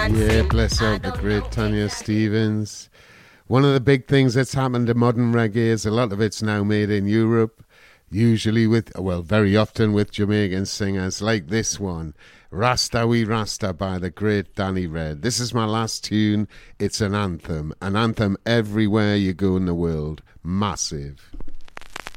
Yeah, bless her, the great Tanya Stevens. One of the big things that's happened to modern reggae is a lot of it's now made in Europe, usually very often with Jamaican singers like this one, Rasta We Rasta by the great Danny Red. This is my last tune. It's an anthem everywhere you go in the world. Massive.